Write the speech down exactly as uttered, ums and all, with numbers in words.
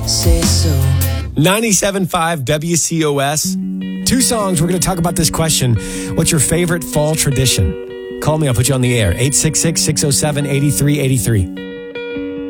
say so. ninety-seven point five W C O S. Two songs. We're going to talk about this question. What's your favorite fall tradition? Call me. I'll put you on the air. eight six six, six oh seven, eight three eight three.